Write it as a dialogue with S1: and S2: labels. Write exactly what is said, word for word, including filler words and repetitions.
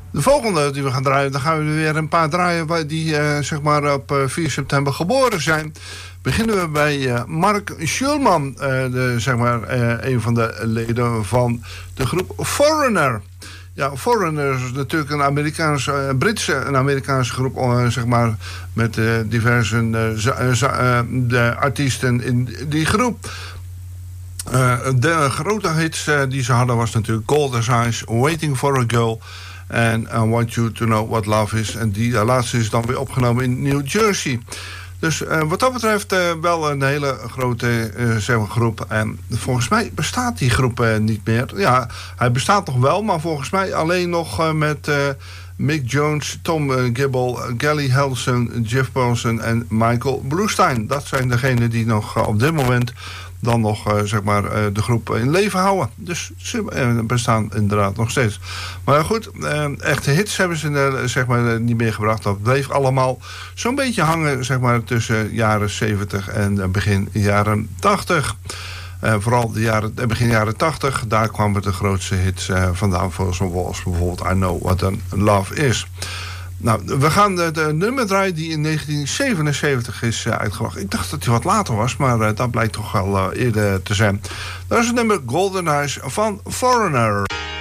S1: De volgende die we gaan draaien, dan gaan we weer een paar draaien die uh, zeg maar op uh, vier september geboren zijn. Beginnen we bij uh, Mark Schulman, uh, de, zeg maar uh, een van de leden van de groep Foreigner. Ja, Foreigner is natuurlijk een Amerikaanse, uh, Britse, een Amerikaanse groep, uh, zeg maar, met uh, diverse uh, uh, de artiesten in die groep. Uh, de grote hits uh, die ze hadden was natuurlijk Golden Eyes, Waiting for a Girl en I Want You to Know What Love Is. En die uh, laatste is dan weer opgenomen in New Jersey. Dus uh, wat dat betreft uh, wel een hele grote uh, zeg maar, groep. En volgens mij bestaat die groep uh, niet meer. Ja, hij bestaat nog wel, maar volgens mij alleen nog uh, met uh, Mick Jones, Tom uh, Gibble, Gally Helson, Jeff Paulson en Michael Bluestein. Dat zijn degenen die nog uh, op dit moment dan nog uh, zeg maar, uh, de groep in leven houden. Dus ze uh, bestaan inderdaad nog steeds. Maar goed, uh, echte hits hebben ze uh, zeg maar, uh, niet meer gebracht. Dat bleef allemaal zo'n beetje hangen zeg maar, tussen jaren zeventig en uh, begin jaren tachtig. Uh, vooral de jaren, uh, begin jaren tachtig, daar kwamen de grootste hits uh, vandaan. Zoals bijvoorbeeld I Know What a Love Is. Nou, we gaan de, de nummer draaien die in negentien zevenenzeventig is uh, uitgebracht. Ik dacht dat hij wat later was, maar uh, dat blijkt toch wel uh, eerder te zijn. Dat is het nummer Golden Eyes van Foreigner.